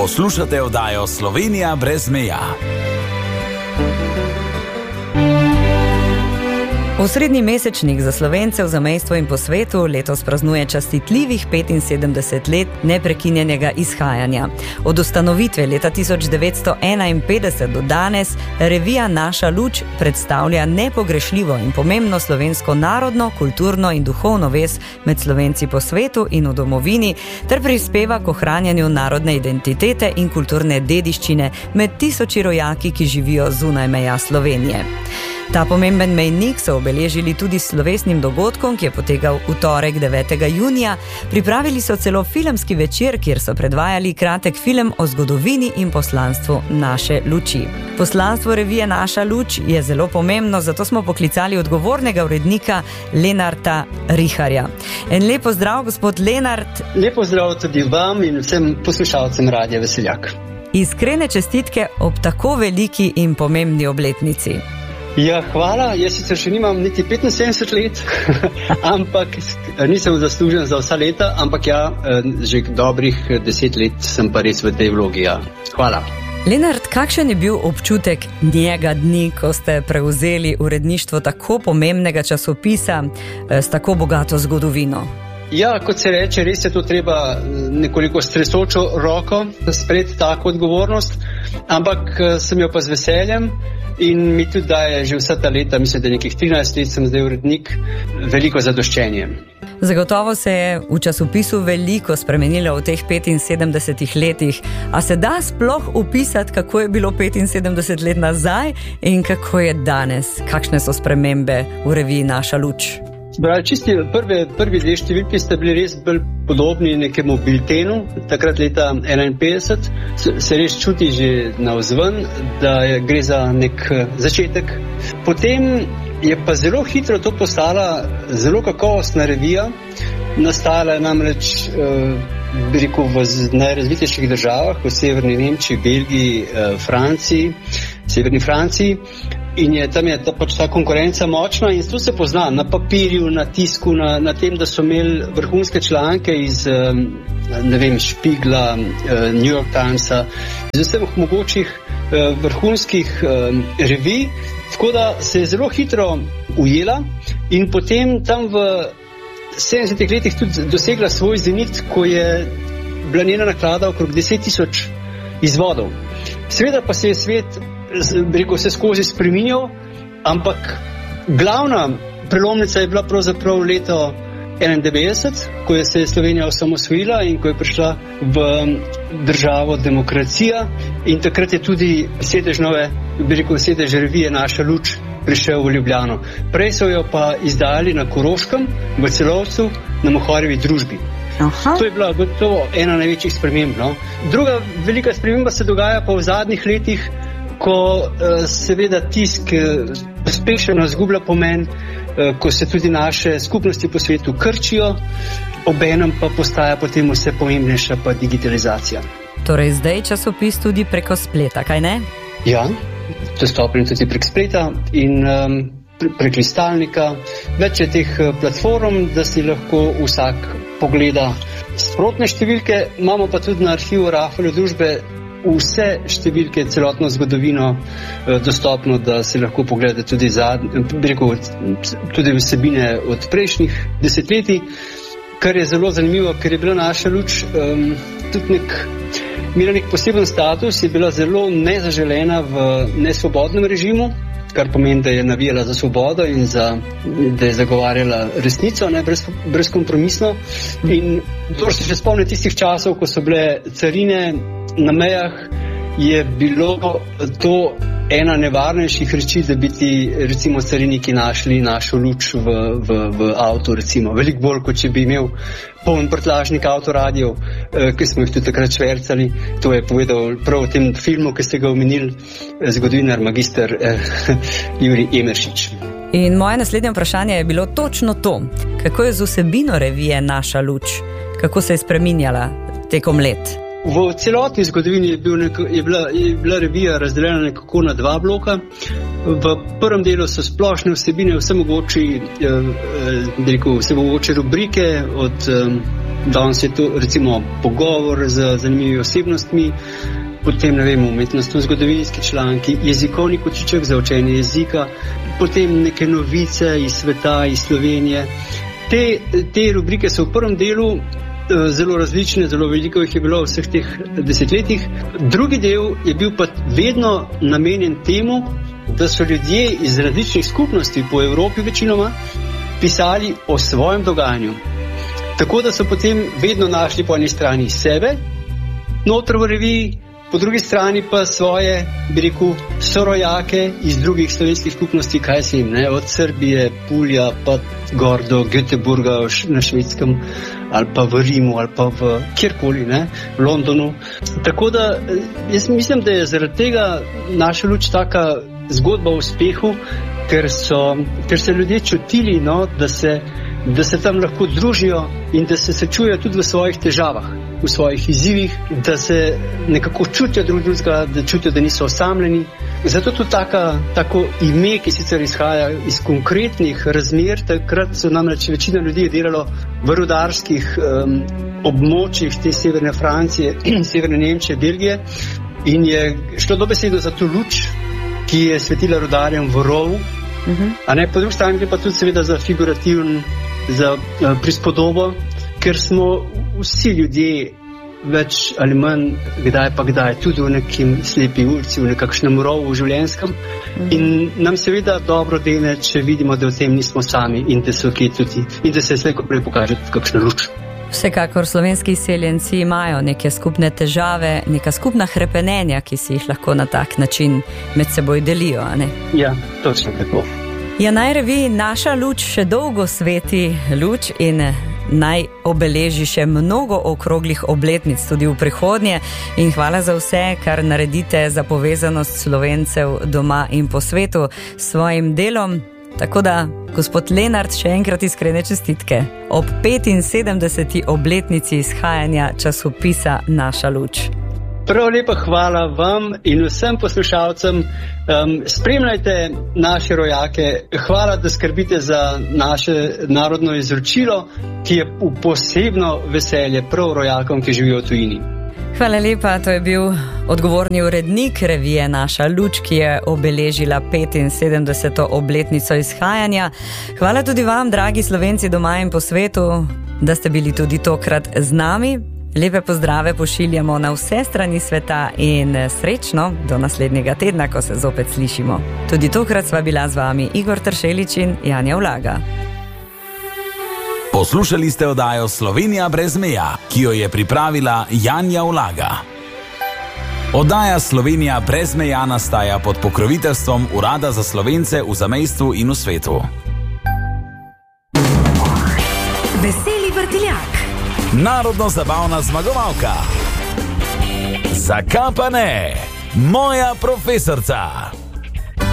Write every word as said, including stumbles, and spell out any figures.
Poslušate oddajo Slovenija brez meja. Osrednji mesečnik za Slovence v zamejstvu in po svetu letos praznuje častitljivih petinsedemdeset let neprekinjenega izhajanja. Od ustanovitve leta tisoč devetsto enainpetdeset do danes revija Naša luč predstavlja nepogrešljivo in pomembno slovensko narodno, kulturno in duhovno vez med Slovenci po svetu in v domovini ter prispeva k ohranjanju narodne identitete in kulturne dediščine med tisoči rojaki, ki živijo zunaj meja Slovenije. Ta pomemben mejnik so obeležili tudi s slovesnim dogodkom, ki je potekal v torek devetega junija. Pripravili so celo filmski večer, kjer so predvajali kratek film o zgodovini in poslanstvu naše luči. Poslanstvo revije Naša luč je zelo pomembno, zato smo poklicali odgovornega urednika Lenarta Riharja. En lep pozdrav, gospod Lenart. Lep pozdrav tudi vam in vsem poslušalcem Radia Veseljak. Iskrene čestitke ob tako veliki in pomembni obletnici. Ja, hvala. Jaz sicer še nimam niti petinsedemdeset let, ampak nisem zaslužen za vsa leta, ampak ja, že dobrih deset let sem pa res v tej vlogi, ja. Hvala. Lenart, kakšen je bil občutek njega dni, ko ste prevzeli uredništvo tako pomembnega časopisa s tako bogato zgodovino? Ja, kot se reče, res je to treba nekoliko stresočo roko sprejeti tako odgovornost, ampak sem jo pa z veseljem. In mi tudi daje že vsa ta leta, mislim, da nekih trinajst let sem zdaj urednik, veliko zadoščenje. Zagotovo se je v časopisu veliko spremenilo v teh petinsedemdesetih letih. A se da sploh opisati, kako je bilo petinsedemdeset let nazaj in kako je danes? Kakšne so spremembe v reviji Naša luč? Pravi, čisti prve, prvi dve številki sta bili res bolj podobni nekemu biltenu, takrat leta enainpetdeset, se res čuti že navzven, da je, gre za nek začetek. Potem je pa zelo hitro to postala zelo kakovostna revija, nastala je namreč eh, bi rekel, v najrazvitejših državah, v severni Nemčiji, Belgiji, eh, Franciji, severni Franciji. In je, tam je ta, pač ta konkurenca močna in to se pozna na papirju, na tisku, na, na tem, da so imeli vrhunske članke iz ne vem, Špigla, New York Timesa, iz vseh mogočih vrhunskih revij, tako da se je zelo hitro ujela in potem tam v sedemdesetih letih tudi dosegla svoj zenit, ko je bila njena naklada okrog deset tisoč izvodov. Seveda pa se je svet rekel, se skozi spreminjal, ampak glavna prelomnica je bila pravzaprav leto enaindevetdeset, ko je se Slovenija osamosvojila in ko je prišla v državo demokracija in takrat je tudi sedež nove, bi rekel, sedež revije Naša luč prišel v Ljubljano. Prej so jo pa izdali na Koroškem, v Celovcu, na Mohorjevi družbi. Aha. To je bila gotovo ena največjih sprememb. No? Druga velika sprememba se dogaja pa v zadnjih letih, ko seveda tisk pospešeno izgublja pomen, ko se tudi naše skupnosti po svetu krčijo, obenem pa postaja potem vse pomembnejša pa digitalizacija. Torej zdaj časopis tudi preko spleta, kaj ne? Ja, dostopen tudi prek spleta in um, prek listalnika. Več je teh platform, da si lahko vsak pogleda sprotne številke, imamo pa tudi na arhivu Rafolje družbe vse številke, celotno zgodovino eh, dostopno, da si lahko pogledate tudi, zad, rekel, tudi vsebine od prejšnjih desetletij, kar je zelo zanimivo, ker je bila Naša luč um, tudi nek, imela nek poseben status, je bila zelo nezaželena v nesvobodnem režimu, kar pomeni, da je navijala za svobodo in za, da je zagovarjala resnico, ne, brez, brezkompromisno. In to se še spomni tistih časov, ko so bile carine na mejah, je bilo to ena nevarnejših reči, da bi ti recimo cariniki našli našo luč v, v, v avtu, recimo. Veliko bolj, kot če bi imel poln prtljažnik avtoradijev, eh, ki smo jih tudi takrat švercali. To je povedal prav v tem filmu, ki ste ga omenili, zgodovinar magister eh, Jurij Emeršič. In moje naslednje vprašanje je bilo točno to. Kako je z vsebino revije Naša luč? Kako se je spreminjala tekom let? V celotni zgodovini je, bil nek, je, bila, je bila revija razdeljena nekako na dva bloka. V prvem delu so splošne vsebine, vse mogoče, eh, eh, vse mogoče rubrike od eh, danes je to recimo pogovor z zanimivimi osebnostmi, potem, ne vem, umetnostno-zgodovinski članki, jezikovni kočiček za učenje jezika, potem neke novice iz sveta, iz Slovenije. Te, te rubrike so v prvem delu zelo različne, zelo veliko jih je bilo v vseh teh desetletjih. Drugi del je bil pa vedno namenjen temu, da so ljudje iz različnih skupnosti po Evropi večinoma pisali o svojem dogajanju. Tako da so potem vedno našli po eni strani sebe, noter v reviji, po drugi strani pa svoje, bi rekel, sorojake iz drugih slovenskih skupnosti, kaj se jim, ne, od Srbije, Pulja, pa gor do Göteborga na Švedskem, ali pa v Rimu, ali pa v kjerkoli, ne, v Londonu. Tako da jaz mislim, da je zaradi tega naša luč taka zgodba o uspehu, ker so, ker se ljudje čutili, no, da se, da se tam lahko družijo in da se srečujejo tudi v svojih težavah, v svojih izzivih, da se nekako čutijo drug drugega, da čutijo, da niso osamljeni. Zato tudi taka, tako ime, ki sicer izhaja iz konkretnih razmer, takrat so namreč večina ljudi delalo v rudarskih um, območjih te severne Francije, severne Nemčije, Belgije, in je šlo dobesedno za to luč, ki je svetila rudarjem v rovu. Uh-huh. A ne, po drugi strani gre pa tudi seveda za figurativen, za uh, prispodobo, ker smo vsi ljudje več ali manj, kdaj pa kdaj, tudi v nekem slepi ulici, v nekakšnem rovu življenjskem. Mm. In nam seveda dobro dene, če vidimo, da v tem nismo sami in da so kje tudi, in da se slejko prej pokaže tudi kakšna luč. Vsekakor slovenski izseljenci imajo neke skupne težave, neka skupna hrepenenja, ki si jih lahko na tak način med seboj delijo, a ne? Ja, točno tako. Ja, naj reviji Naša luč še dolgo sveti luč in naj obeleži še mnogo okroglih obletnic tudi v prihodnje, in hvala za vse, kar naredite za povezanost Slovencev doma in po svetu s svojim delom. Tako da, gospod Lenart, še enkrat iskrene čestitke ob petinsedemdeseti obletnici izhajanja časopisa Naša luč. Prav lepa hvala vam in vsem poslušalcem. Um, spremljajte naše rojake. Hvala, da skrbite za naše narodno izročilo, ki je posebno veselje prav rojakom, ki živijo v tujini. Hvala lepa, to je bil odgovorni urednik revije Naša luč, ki je obeležila petinsedemdeseto obletnico izhajanja. Hvala tudi vam, dragi Slovenci doma in po svetu, da ste bili tudi tokrat z nami. Lepe pozdrave pošiljamo na vse strani sveta in srečno do naslednjega tedna, ko se zopet slišimo. Tudi tokrat sva bila z vami Igor Tršelič in Janja Ulaga. Poslušali ste oddajo Slovenija brez meja, ki jo je pripravila Janja Ulaga. Oddaja Slovenija brez meja nastaja pod pokroviteljstvom Urada za Slovence v zamejstvu in v svetu. Veseli vrtiljak. Narodno-zabavna zmagovalka. Zakaj pa ne? Moja profesorca.